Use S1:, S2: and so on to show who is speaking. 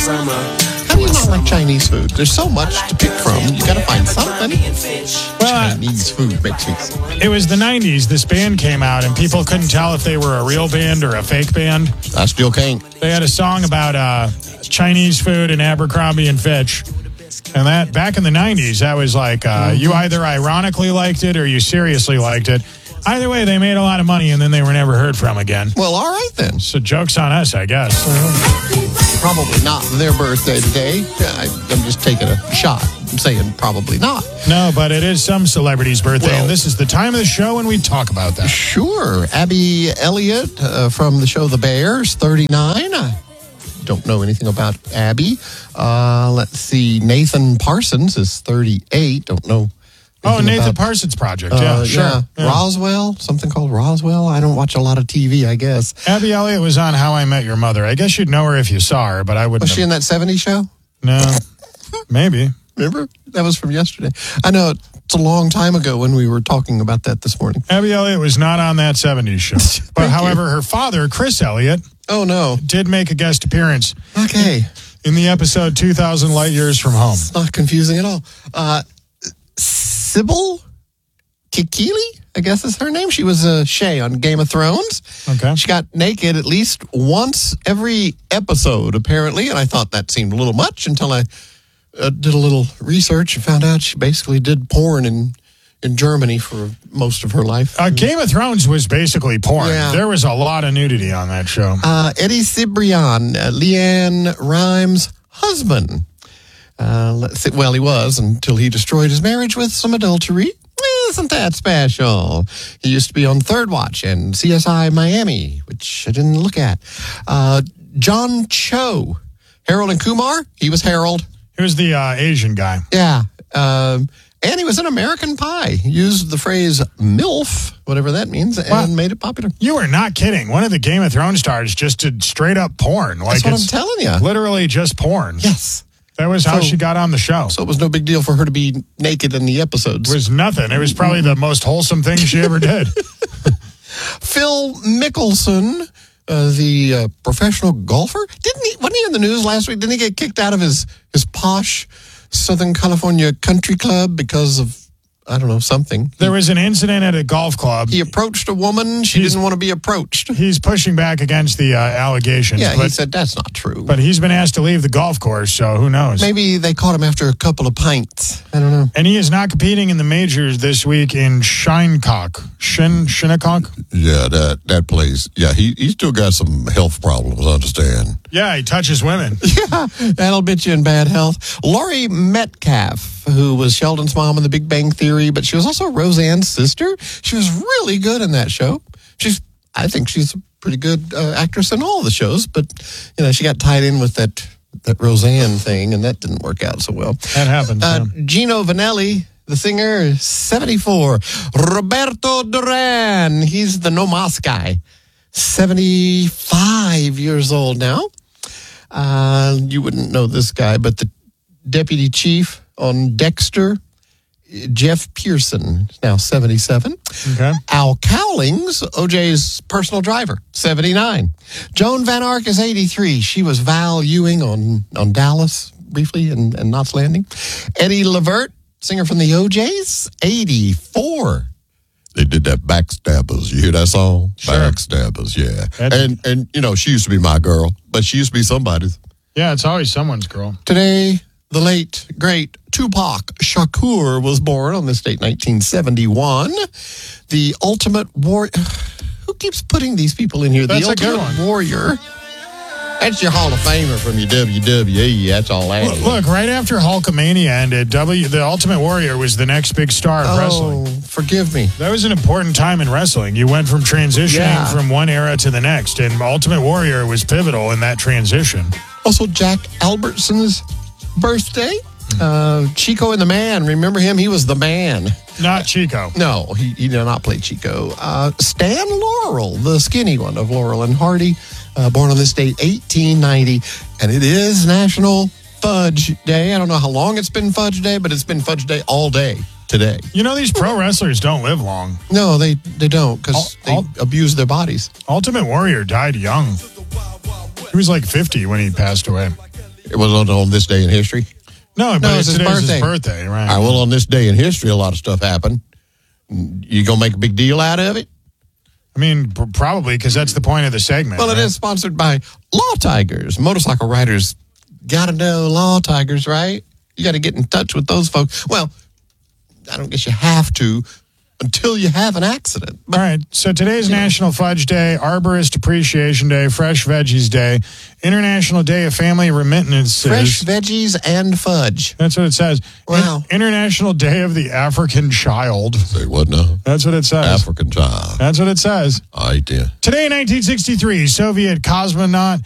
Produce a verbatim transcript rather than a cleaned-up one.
S1: summer.
S2: How do you not like Chinese food? There's so much to pick from. You got to find something.
S3: Well,
S2: Chinese food makes me sick.
S3: it was the nineties. This band came out, and people couldn't tell if they were a real band or a fake band.
S2: I still can't.
S3: They had a song about uh, Chinese food and Abercrombie and Fitch. And that, back in the nineties, that was like, uh, you either ironically liked it or you seriously liked it. Either way, they made a lot of money, and then they were never heard from again.
S2: Well, all right then.
S3: So joke's on us, I guess.
S2: Probably not their birthday today. I, I'm just taking a shot. I'm saying probably not.
S3: No, but it is some celebrity's birthday,
S2: Well,
S3: and this is the time of the show when we talk about that.
S2: Sure. Abby Elliott uh, from the show The Bears, thirty-nine. I don't know anything about Abby. Uh, let's see. Nathan Parsons is thirty-eight. Don't know.
S3: Oh, Nathan
S2: about,
S3: Parsons Project. Yeah,
S2: uh,
S3: sure.
S2: Yeah.
S3: Yeah.
S2: Roswell, something called Roswell. I don't watch a lot of T V, I guess.
S3: Abby Elliott was on How I Met Your Mother. I guess you'd know her if you saw her, but I wouldn't.
S2: Was she
S3: have...
S2: in that seventies show?
S3: No, maybe.
S2: Remember? That was from yesterday. I know it's a long time ago when we were talking about that this morning.
S3: Abby Elliott was not on that seventies show. But
S2: Thank
S3: however,
S2: you.
S3: her father, Chris Elliott,
S2: Oh, no.
S3: did make a guest appearance
S2: Okay.
S3: in the episode two thousand Light Years from Home.
S2: It's not confusing at all. Uh, Sybil Kikili, I guess is her name. She was a Shay on Game of Thrones.
S3: Okay.
S2: She got naked at least once every episode, apparently, and I thought that seemed a little much until I uh, did a little research and found out she basically did porn in, in Germany for most of her life.
S3: Uh, Game of Thrones was basically porn.
S2: Yeah.
S3: There was a lot of nudity on that show.
S2: Uh, Eddie Cibrian, uh, Leanne Rimes' husband. Uh, let's see, well, he was until he destroyed his marriage with some adultery. Isn't that special? He used to be on Third Watch and C S I Miami, which I didn't look at. Uh, John Cho, Harold and Kumar. He was Harold.
S3: He was the uh, Asian guy.
S2: Yeah. Um, and he was in American Pie. He used the phrase MILF, whatever that means, and
S3: Wow.
S2: made it popular.
S3: You are not kidding. One of the Game of Thrones stars just did straight up porn. Like
S2: That's what I'm
S3: it's
S2: telling you.
S3: literally just porn.
S2: Yes.
S3: That was how
S2: So-
S3: she got on the show.
S2: So it was no big deal for her to be naked in the episodes.
S3: It was nothing. It was probably the most wholesome thing she ever did.
S2: Phil Mickelson, uh, the uh, professional golfer, didn't he? Wasn't he in the news last week? Didn't he get kicked out of his his posh Southern California country club because of I don't know something?
S3: There was an incident at a golf club.
S2: He approached a woman. She
S3: He's-
S2: didn't want to be approached.
S3: He's pushing back against the uh, allegations.
S2: Yeah,
S3: but,
S2: he said that's not true.
S3: but he's been asked to leave the golf course, so who knows?
S2: Maybe they caught him after a couple of pints. I don't know.
S3: And he is not competing in the majors this week in Shinecock. Shin Shinnecock?
S4: Yeah, that that place. Yeah, he he still got some health problems. I understand.
S3: Yeah, he touches women.
S2: Yeah, that'll bet you in bad health. Laurie Metcalf, who was Sheldon's mom in The Big Bang Theory, but she was also Roseanne's sister. She was really good in that show. She's, I think she's a pretty good uh, actress in all the shows, but you know, she got tied in with that that Roseanne thing, and that didn't work out so well.
S3: That happens.
S2: Uh,
S3: yeah.
S2: Gino Vanelli, the singer, is seventy-four. Roberto Duran, he's the No Mas guy, seventy-five years old now. Uh, you wouldn't know this guy, but the deputy chief on Dexter, Jeff Pearson, is now seventy-seven.
S3: Okay.
S2: Al Cowlings, O J's personal driver, seventy-nine. Joan Van Ark is eighty-three. She was Val Ewing on, on Dallas briefly and, and Knots Landing. Eddie Levert, singer from the O J's, eighty-four.
S4: They did that Backstabbers. You hear that song?
S3: Sure.
S4: Backstabbers, yeah.
S3: That's-
S4: and and you know, she used to be my girl, but she used to be somebody's.
S3: Yeah, it's always someone's girl.
S2: Today, the late, great Tupac Shakur was born on this date, nineteen seventy-one. The Ultimate Warrior. Who keeps putting these people in here?
S3: That's
S2: the
S3: a good
S2: Ultimate
S3: one.
S2: Warrior. That's your Hall of Famer from your W W E. That's all that
S3: Look,
S2: is.
S3: look, right after Hulkamania ended, W the Ultimate Warrior was the next big star of
S2: Oh,
S3: wrestling.
S2: forgive me.
S3: That was an important time in wrestling. You went from transitioning
S2: Yeah.
S3: from one era to the next, and Ultimate Warrior was pivotal in that transition.
S2: Also, Jack Albertson's birthday. Uh, Chico and the Man. Remember him? He was the man.
S3: Not Chico.
S2: No, he, he did not play Chico. Uh, Stan Laurel, the skinny one of Laurel and Hardy, uh, born on this date, eighteen ninety. And it is National Fudge Day. I don't know how long it's been Fudge Day, but it's been Fudge Day all day today.
S3: You know, these pro wrestlers don't live long.
S2: No, they, they don't because
S3: All-
S2: they
S3: all-
S2: abuse their bodies.
S3: Ultimate Warrior died young. He was like fifty when he passed away.
S4: It was on, on this day in history.
S3: No, but
S2: No,
S3: it's
S2: it's his
S3: today's his
S2: birthday.
S3: birthday, right?
S4: All right, well, on this day in history, a lot of stuff happened. You going to make a big deal out of it?
S3: I mean, p- probably because that's the point of the segment.
S2: Well, it
S3: right?
S2: is sponsored by Law Tigers. Motorcycle riders got to know Law Tigers, right? You got to get in touch with those folks. Well, I don't guess you have to until you have an accident.
S3: All right, so today's National Fudge Day, Arborist Appreciation Day, Fresh Veggies Day, International Day of Family Remittances.
S2: Fresh veggies and fudge.
S3: That's what it says.
S2: Wow.
S3: In- International Day of the African Child.
S4: Say what now?
S3: That's what it says.
S4: African child.
S3: That's what it says.
S4: All right, then.
S3: Today in nineteen sixty-three, Soviet cosmonaut